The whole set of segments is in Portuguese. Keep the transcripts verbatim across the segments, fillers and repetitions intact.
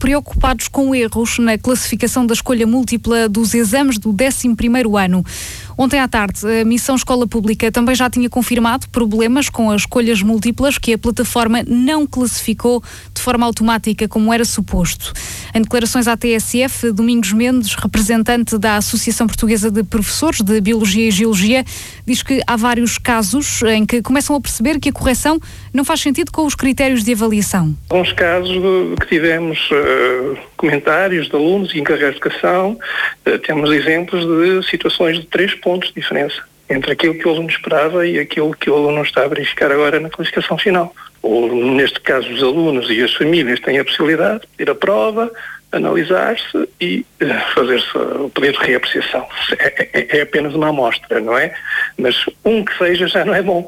preocupados com erros na classificação da escolha múltipla dos exames do décimo primeiro ano. Ontem à tarde, a Missão Escola Pública também já tinha confirmado problemas com as escolhas múltiplas que a plataforma não classificou de forma automática como era suposto. Em declarações à T S F, Domingos Mendes, representante da Associação Portuguesa de Professores de Biologia e Geologia, diz que há vários casos em que começam a perceber que a correção não faz sentido com os critérios de avaliação. Alguns casos que tivemos uh, comentários de alunos e encarregados de educação, uh, temos exemplos de situações de três pontos de diferença entre aquilo que o aluno esperava e aquilo que o aluno está a verificar agora na classificação final. Ou, neste caso, os alunos e as famílias têm a possibilidade de ir à prova, analisar-se e uh, fazer-se o pedido de reapreciação. É, é, é apenas uma amostra, não é? Mas um que seja já não é bom.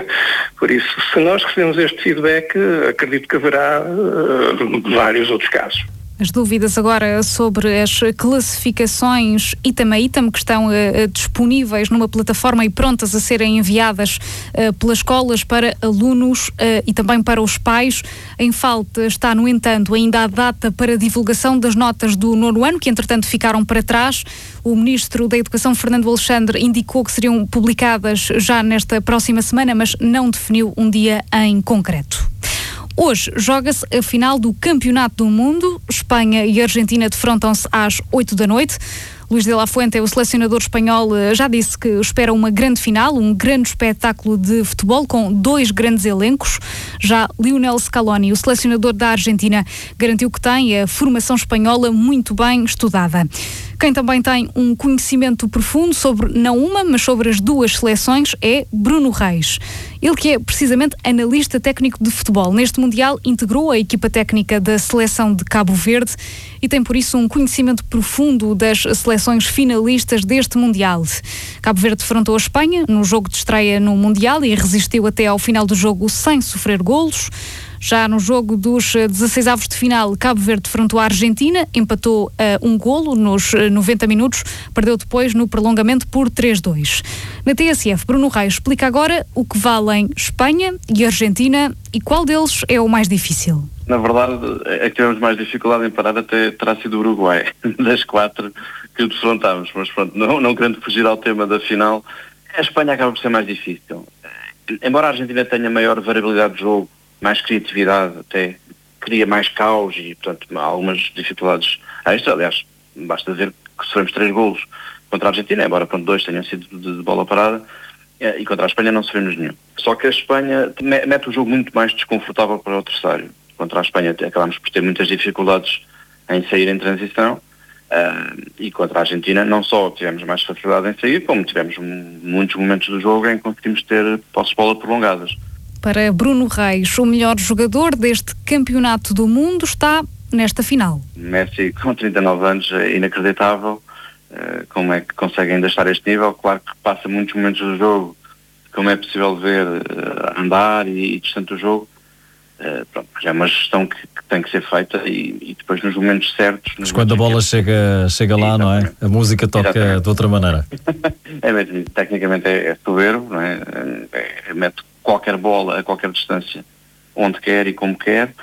Por isso, se nós recebemos este feedback, acredito que haverá uh, vários outros casos. As dúvidas agora sobre as classificações item a item que estão uh, disponíveis numa plataforma e prontas a serem enviadas uh, pelas escolas para alunos uh, e também para os pais. Em falta está, no entanto, ainda a data para a divulgação das notas do nono ano, que entretanto ficaram para trás. O Ministro da Educação, Fernando Alexandre, indicou que seriam publicadas já nesta próxima semana, mas não definiu um dia em concreto. Hoje joga-se a final do Campeonato do Mundo. Espanha e Argentina defrontam-se às oito da noite. Luís de la Fuente, o selecionador espanhol, já disse que espera uma grande final, um grande espetáculo de futebol com dois grandes elencos. Já Lionel Scaloni, o selecionador da Argentina, garantiu que tem a formação espanhola muito bem estudada. Quem também tem um conhecimento profundo sobre não uma, mas sobre as duas seleções é Bruno Reis. Ele que é precisamente analista técnico de futebol. Neste Mundial integrou a equipa técnica da seleção de Cabo Verde e tem por isso um conhecimento profundo das seleções finalistas deste Mundial. Cabo Verde defrontou a Espanha no jogo de estreia no Mundial e resistiu até ao final do jogo sem sofrer golos. Já no jogo dos dezasseis avos de final, Cabo Verde defrontou a Argentina, empatou uh, um golo nos noventa minutos, perdeu depois no prolongamento por três a dois. Na T S F, Bruno Reis explica agora o que valem Espanha e Argentina e qual deles é o mais difícil. Na verdade, é que tivemos mais dificuldade em parar até terá sido o Uruguai, das quatro que defrontámos, mas pronto, não, não querendo fugir ao tema da final, a Espanha acaba por ser mais difícil. Embora a Argentina tenha maior variabilidade de jogo, mais criatividade, até cria mais caos e, portanto, há algumas dificuldades extra. Aliás, basta ver que sofremos três golos contra a Argentina, embora pronto, dois tenham sido de, de bola parada, e contra a Espanha não sofremos nenhum. Só que a Espanha mete o jogo muito mais desconfortável para o adversário. Contra a Espanha acabámos por ter muitas dificuldades em sair em transição, uh, e contra a Argentina não só tivemos mais facilidade em sair, como tivemos um, muitos momentos do jogo em que conseguimos ter posses de bola prolongadas. Para Bruno Reis, o melhor jogador deste Campeonato do Mundo está nesta final. Messi, com trinta e nove anos, é inacreditável. Uh, como é que consegue ainda estar a este nível? Claro que passa muitos momentos do jogo, como é possível ver, uh, andar e, e distante do jogo. Uh, pronto, é uma gestão que, que tem que ser feita e, e depois nos momentos certos... Mas quando a bola chega, chega lá, não é? A música toca exatamente de outra maneira. É mesmo, tecnicamente é, é soberbo, não é? É, é, mete qualquer bola a qualquer distância, onde quer e como quer,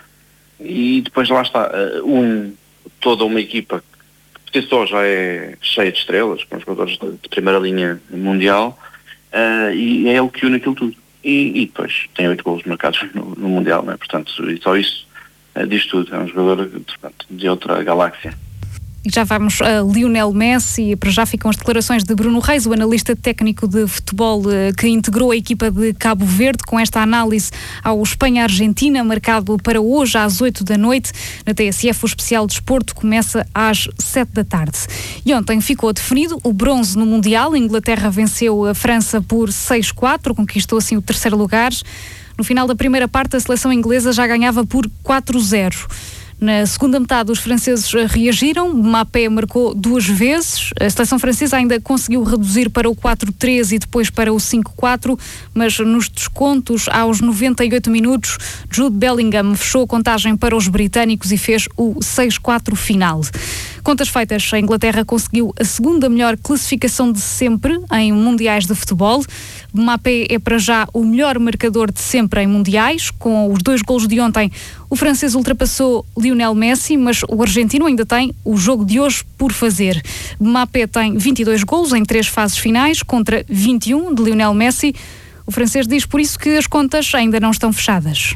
e depois lá está, um, toda uma equipa que só já é cheia de estrelas, com jogadores de, de primeira linha mundial, uh, e é ele que une aquilo tudo. E, e depois tem oito golos marcados no, no Mundial, não é? Portanto, e só isso uh, diz tudo, é um jogador de, de outra galáxia. E já vamos a Lionel Messi, para já ficam as declarações de Bruno Reis, o analista técnico de futebol que integrou a equipa de Cabo Verde, com esta análise ao Espanha-Argentina, marcado para hoje às oito da noite. Na T S F, o especial de desporto começa às sete da tarde. E ontem ficou definido o bronze no Mundial. A Inglaterra venceu a França por seis a quatro, conquistou assim o terceiro lugar. No final da primeira parte, a seleção inglesa já ganhava por quatro a zero. Na segunda metade, os franceses reagiram. Mbappé marcou duas vezes. A seleção francesa ainda conseguiu reduzir para o quatro a três e depois para o cinco a quatro, mas nos descontos, aos noventa e oito minutos, Jude Bellingham fechou a contagem para os britânicos e fez o seis a quatro final. Contas feitas, a Inglaterra conseguiu a segunda melhor classificação de sempre em mundiais de futebol. Mbappé é para já o melhor marcador de sempre em mundiais. Com os dois golos de ontem, o francês ultrapassou Lionel Messi, mas o argentino ainda tem o jogo de hoje por fazer. Mbappé tem vinte e dois golos em três fases finais contra vinte e um de Lionel Messi. O francês diz por isso que as contas ainda não estão fechadas.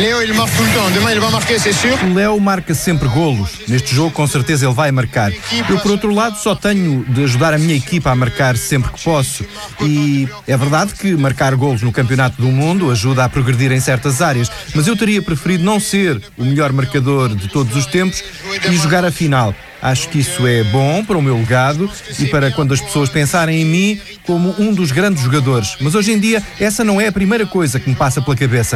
O Léo marca sempre golos. Neste jogo, com certeza, ele vai marcar. Eu, por outro lado, só tenho de ajudar a minha equipa a marcar sempre que posso. E é verdade que marcar golos no Campeonato do Mundo ajuda a progredir em certas áreas, mas eu teria preferido não ser o melhor marcador de todos os tempos e jogar a final. Acho que isso é bom para o meu legado e para quando as pessoas pensarem em mim como um dos grandes jogadores. Mas hoje em dia, essa não é a primeira coisa que me passa pela cabeça.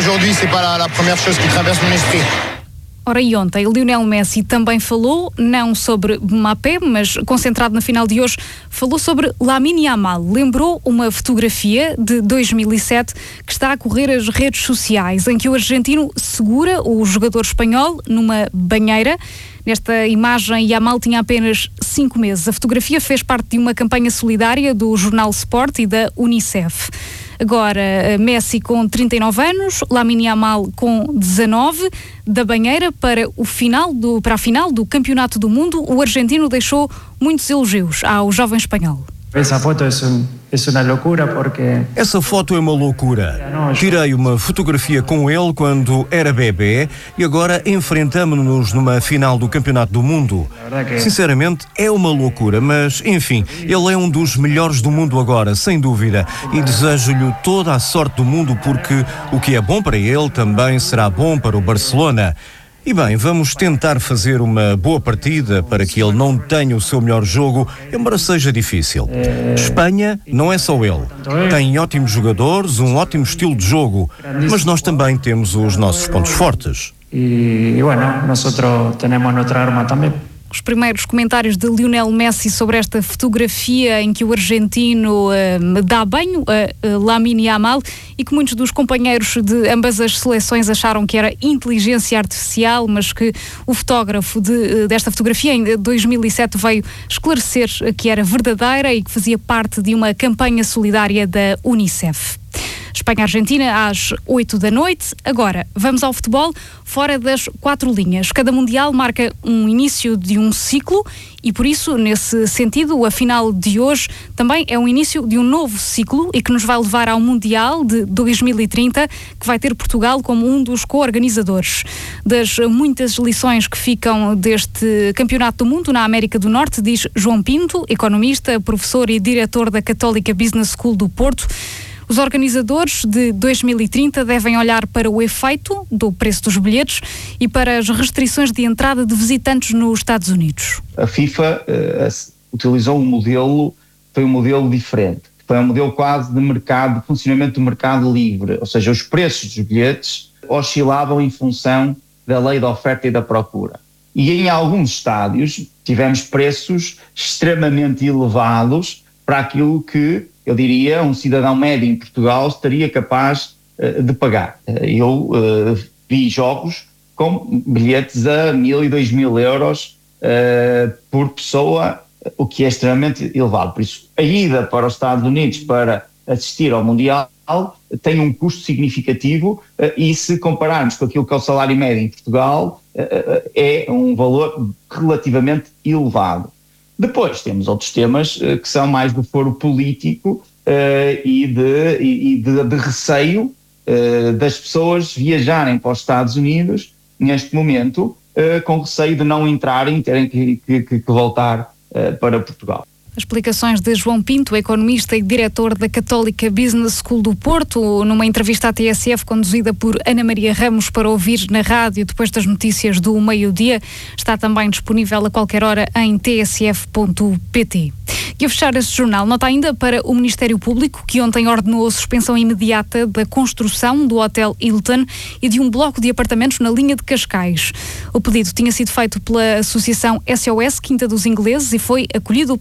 Ora, e ontem, Lionel Messi também falou, não sobre Mbappé, mas concentrado na final de hoje, falou sobre Lamine Yamal. Lembrou uma fotografia de dois mil e sete que está a correr as redes sociais, em que o argentino segura o jogador espanhol numa banheira. Nesta imagem, Yamal tinha apenas cinco meses. A fotografia fez parte de uma campanha solidária do jornal Sport e da Unicef. Agora, Messi com trinta e nove anos, Lamine Yamal com dezanove, da banheira para, o final do, para a final do Campeonato do Mundo, o argentino deixou muitos elogios ao jovem espanhol. Essa foto é, um, é uma loucura porque... Essa foto é uma loucura. Tirei uma fotografia com ele quando era bebê e agora enfrentamos-nos numa final do Campeonato do Mundo. Sinceramente, é uma loucura, mas, enfim, ele é um dos melhores do mundo agora, sem dúvida. E desejo-lhe toda a sorte do mundo porque o que é bom para ele também será bom para o Barcelona. E bem, vamos tentar fazer uma boa partida para que ele não tenha o seu melhor jogo, embora seja difícil. Espanha não é só ele. Tem ótimos jogadores, um ótimo estilo de jogo, mas nós também temos os nossos pontos fortes. E, bueno, nós temos a nossa arma também. Os primeiros comentários de Lionel Messi sobre esta fotografia em que o argentino uh, dá banho a uh, Lamine Yamal e que muitos dos companheiros de ambas as seleções acharam que era inteligência artificial, mas que o fotógrafo de, uh, desta fotografia em dois mil e sete veio esclarecer que era verdadeira e que fazia parte de uma campanha solidária da Unicef. Espanha-Argentina às oito da noite. Agora, vamos ao futebol fora das quatro linhas. Cada Mundial marca um início de um ciclo e, por isso, nesse sentido, a final de hoje também é um início de um novo ciclo e que nos vai levar ao Mundial de dois mil e trinta, que vai ter Portugal como um dos co-organizadores. Das muitas lições que ficam deste Campeonato do Mundo na América do Norte, diz João Pinto, economista, professor e diretor da Católica Business School do Porto. Os organizadores de dois mil e trinta devem olhar para o efeito do preço dos bilhetes e para as restrições de entrada de visitantes nos Estados Unidos. A FIFA uh, utilizou um modelo, foi um modelo diferente. Foi um modelo quase de mercado, de funcionamento do mercado livre, ou seja, os preços dos bilhetes oscilavam em função da lei da oferta e da procura. E em alguns estádios tivemos preços extremamente elevados para aquilo que, eu diria, um cidadão médio em Portugal estaria capaz uh, de pagar. Uh, eu uh, vi jogos com bilhetes a mil e dois mil euros uh, por pessoa, o que é extremamente elevado. Por isso, a ida para os Estados Unidos para assistir ao Mundial tem um custo significativo uh, e se compararmos com aquilo que é o salário médio em Portugal, uh, uh, é um valor relativamente elevado. Depois temos outros temas uh, que são mais do foro político uh, e, de, e de, de receio uh, das pessoas viajarem para os Estados Unidos neste momento uh, com receio de não entrarem e terem que, que, que voltar uh, para Portugal. As explicações de João Pinto, economista e diretor da Católica Business School do Porto, numa entrevista à T S F conduzida por Ana Maria Ramos para ouvir na rádio depois das notícias do meio-dia. Está também disponível a qualquer hora em t s f ponto p t. E a fechar este jornal, nota ainda para o Ministério Público, que ontem ordenou a suspensão imediata da construção do Hotel Hilton e de um bloco de apartamentos na linha de Cascais. O pedido tinha sido feito pela Associação S O S Quinta dos Ingleses e foi acolhido pela Procuradoria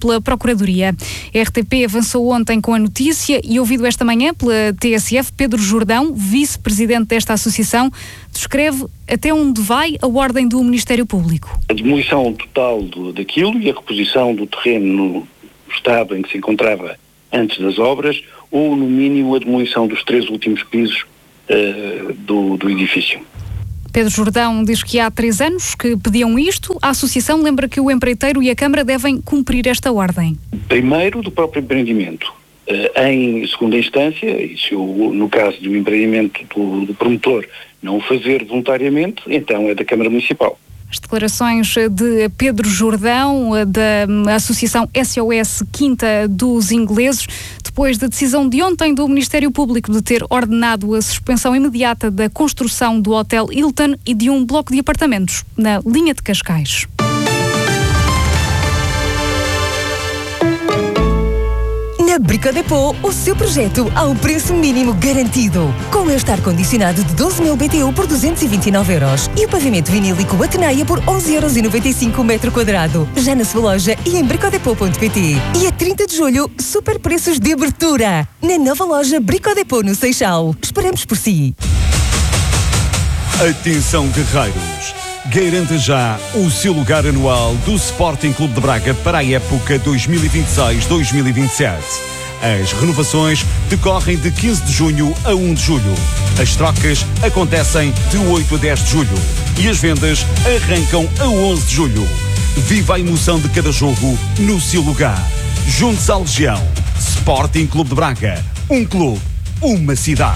Procuradoria. A R T P avançou ontem com a notícia e, ouvido esta manhã pela T S F, Pedro Jordão, vice-presidente desta associação, descreve até onde vai a ordem do Ministério Público. A demolição total do, daquilo e a reposição do terreno no estado em que se encontrava antes das obras, ou no mínimo a demolição dos três últimos pisos uh, do, do edifício. Pedro Jordão diz que há três anos que pediam isto. A associação lembra que o empreiteiro e a Câmara devem cumprir esta ordem. Primeiro, do próprio empreendimento. Uh, em segunda instância, e se o, no caso do empreendimento do, do promotor não o fazer voluntariamente, então é da Câmara Municipal. As declarações de Pedro Jordão, da Associação S O S Quinta dos Ingleses, depois da decisão de ontem do Ministério Público de ter ordenado a suspensão imediata da construção do Hotel Hilton e de um bloco de apartamentos na linha de Cascais. Na Brico Depot, o seu projeto ao preço mínimo garantido. Com este ar-condicionado de doze mil B T U por duzentos e vinte e nove euros e o pavimento vinílico Atenaia por onze euros e noventa e cinco o metro quadrado. Já na sua loja e em bricodepot ponto pt. E a trinta de julho, super preços de abertura. Na nova loja Brico Depot no Seixal. Esperamos por si. Atenção, guerreiros! Garanta já o seu lugar anual do Sporting Clube de Braga para a época dois mil e vinte e seis dois mil e vinte e sete. As renovações decorrem de quinze de junho a um de julho. As trocas acontecem de oito a dez de julho. E as vendas arrancam a onze de julho. Viva a emoção de cada jogo no seu lugar. Junte-se à Legião. Sporting Clube de Braga. Um clube, uma cidade.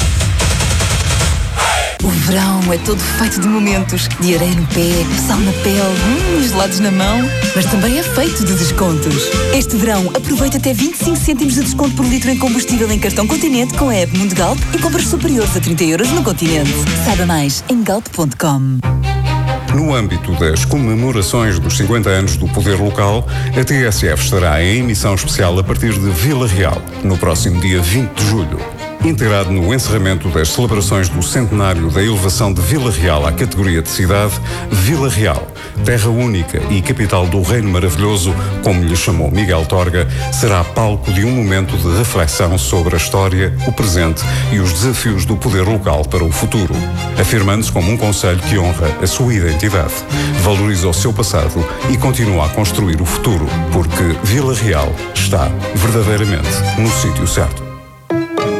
O verão é todo feito de momentos, de areia no pé, sal na pele, hum, gelados na mão, mas também é feito de descontos. Este verão aproveita até vinte e cinco cêntimos de desconto por litro em combustível em cartão Continente com a app Mundo Galp e compras superiores a trinta euros no Continente. Saiba mais em galp ponto com. No âmbito das comemorações dos cinquenta anos do Poder Local, a T S F estará em emissão especial a partir de Vila Real, no próximo dia vinte de julho. Integrado no encerramento das celebrações do centenário da elevação de Vila Real à categoria de cidade, Vila Real, terra única e capital do Reino Maravilhoso, como lhe chamou Miguel Torga, será palco de um momento de reflexão sobre a história, o presente e os desafios do poder local para o futuro, afirmando-se como um concelho que honra a sua identidade, valoriza o seu passado e continua a construir o futuro, porque Vila Real está verdadeiramente no sítio certo.